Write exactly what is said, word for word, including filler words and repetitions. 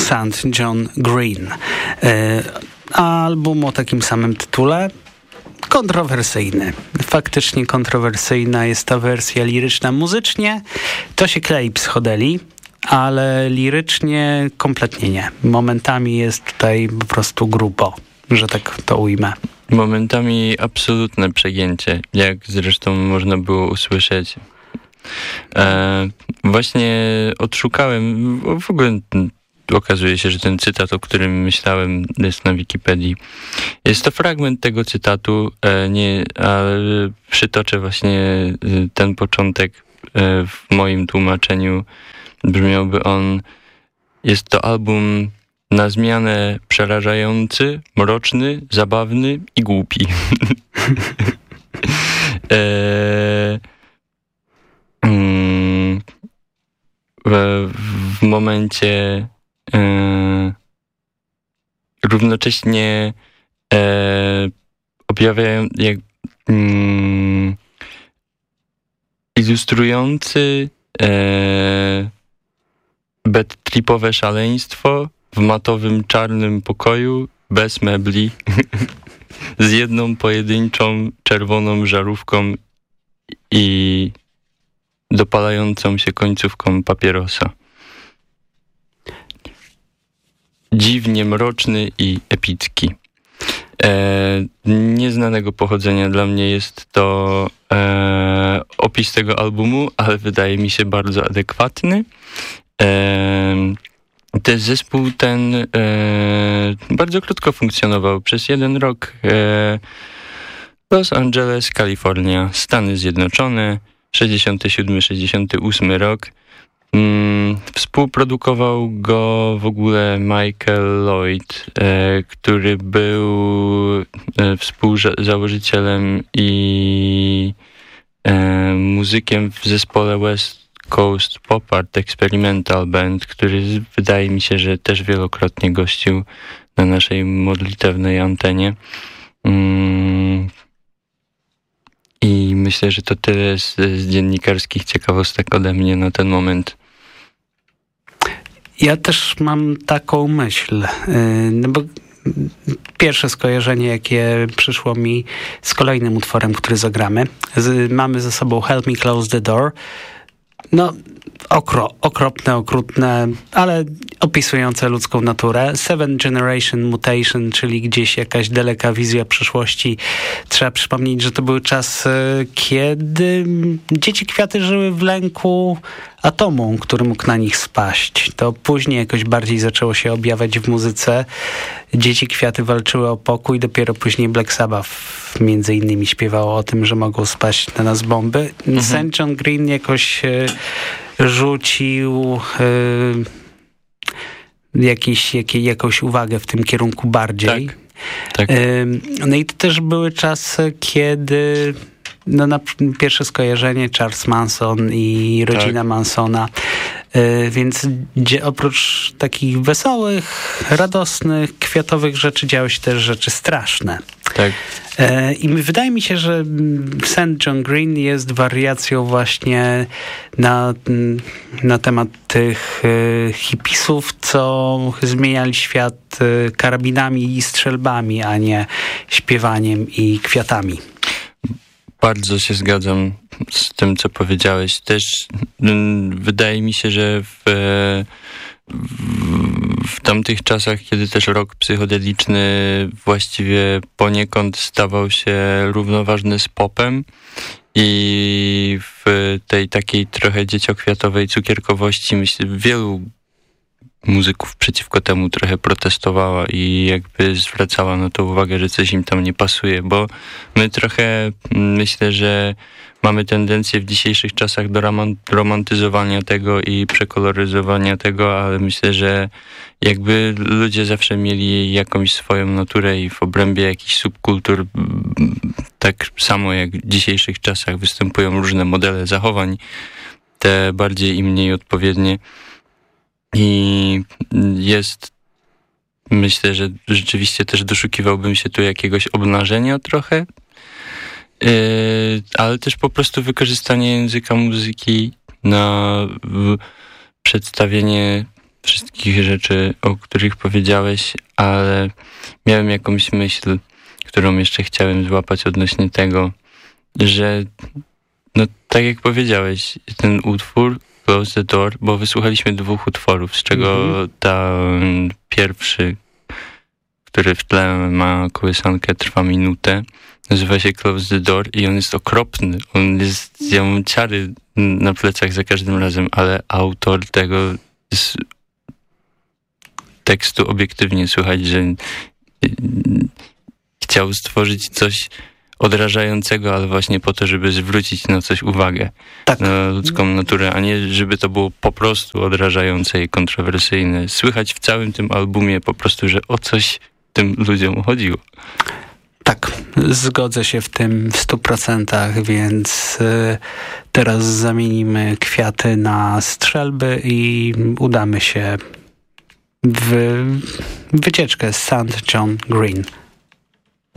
Saint John Green. Album o takim samym tytule. Kontrowersyjny. Faktycznie kontrowersyjna jest ta wersja liryczna. Muzycznie to się klei psychodeli, ale lirycznie kompletnie nie. Momentami jest tutaj po prostu grubo, że tak to ujmę. Momentami absolutne przegięcie, jak zresztą można było usłyszeć. E, właśnie odszukałem, w ogóle okazuje się, że ten cytat, o którym myślałem, jest na Wikipedii. Jest to fragment tego cytatu, e, nie, ale przytoczę właśnie ten początek e, w moim tłumaczeniu. Brzmiałby on: jest to album na zmianę przerażający, mroczny, zabawny i głupi. e, mm, w, w momencie e, równocześnie e, objawiają jak mm, ilustrujący e, bad-tripowe szaleństwo w matowym, czarnym pokoju, bez mebli, z jedną pojedynczą czerwoną żarówką i dopalającą się końcówką papierosa. Dziwnie mroczny i epicki. E, nieznanego pochodzenia dla mnie jest to e, opis tego albumu, ale wydaje mi się bardzo adekwatny. E, ten zespół ten e, bardzo krótko funkcjonował. Przez jeden rok e, Los Angeles, Kalifornia, Stany Zjednoczone, sześćdziesiąty siódmy sześćdziesiąty ósmy rok. Mm, współprodukował go w ogóle Michael Lloyd, e, który był e, współzałożycielem i e, muzykiem w zespole West Coast Pop Art Experimental Band, który wydaje mi się, że też wielokrotnie gościł na naszej modlitewnej antenie. Mm, I myślę, że to tyle z, z dziennikarskich ciekawostek ode mnie na ten moment. Ja też mam taką myśl, no bo pierwsze skojarzenie, jakie przyszło mi z kolejnym utworem, który zagramy. Z, mamy ze sobą Help Me Close the Door. No, okro, okropne, okrutne, ale opisujące ludzką naturę. Seven Generation Mutation, czyli gdzieś jakaś daleka wizja przyszłości. Trzeba przypomnieć, że to był czas, kiedy dzieci kwiaty żyły w lęku atomu, który mógł na nich spaść. To później jakoś bardziej zaczęło się objawiać w muzyce. Dzieci kwiaty walczyły o pokój, dopiero później Black Sabbath między innymi śpiewało o tym, że mogą spaść na nas bomby. Mhm. Saint John Green jakoś e, rzucił e, jakiś, jak, jakąś uwagę w tym kierunku bardziej. Tak. Tak. E, no i to też były czasy, kiedy no na pierwsze skojarzenie Charles Manson i rodzina tak. Mansona. Yy, więc gdzie oprócz takich wesołych, radosnych, kwiatowych rzeczy działy się też rzeczy straszne. Tak. Yy, I wydaje mi się, że Saint John Green jest wariacją właśnie na, na temat tych yy, hipisów, co zmieniali świat yy, karabinami i strzelbami, a nie śpiewaniem i kwiatami. Bardzo się zgadzam z tym, co powiedziałeś. Też m, wydaje mi się, że w, w, w tamtych czasach, kiedy też rok psychodeliczny właściwie poniekąd stawał się równoważny z popem i w tej takiej trochę dzieciokwiatowej cukierkowości, myślę, wielu muzyków przeciwko temu trochę protestowała i jakby zwracała na to uwagę, że coś im tam nie pasuje, bo my trochę, myślę, że mamy tendencję w dzisiejszych czasach do romantyzowania tego i przekoloryzowania tego, ale myślę, że jakby ludzie zawsze mieli jakąś swoją naturę i w obrębie jakichś subkultur, tak samo jak w dzisiejszych czasach występują różne modele zachowań, te bardziej i mniej odpowiednie. I jest, myślę, że rzeczywiście też doszukiwałbym się tu jakiegoś obnażenia trochę, yy, ale też po prostu wykorzystanie języka muzyki na w, przedstawienie wszystkich rzeczy, o których powiedziałeś, ale miałem jakąś myśl, którą jeszcze chciałem złapać odnośnie tego, że no tak jak powiedziałeś, ten utwór Close the Door, bo wysłuchaliśmy dwóch utworów, z czego mm-hmm. ten pierwszy, który w tle ma kołysankę, trwa minutę, nazywa się Close the Door i on jest okropny. On jest, ja mam ciary na plecach za każdym razem, ale autor tego z tekstu obiektywnie słychać, że chciał stworzyć coś odrażającego, ale właśnie po to, żeby zwrócić na coś uwagę. Tak. Na ludzką naturę, a nie żeby to było po prostu odrażające i kontrowersyjne. Słychać w całym tym albumie po prostu, że o coś tym ludziom chodziło. Tak, zgodzę się w tym w stu procentach, więc y, teraz zamienimy kwiaty na strzelby i udamy się w wycieczkę Saint John Green.